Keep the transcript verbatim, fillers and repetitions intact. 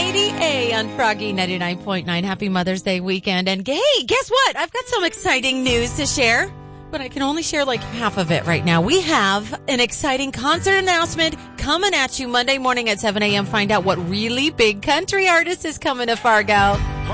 Lady A on Froggy ninety-nine point nine. Happy Mother's Day weekend. And hey, guess what? I've got some exciting news to share, but I can only share like half of it right now. We have an exciting concert announcement coming at you Monday morning at seven a.m. Find out what really big country artist is coming to Fargo.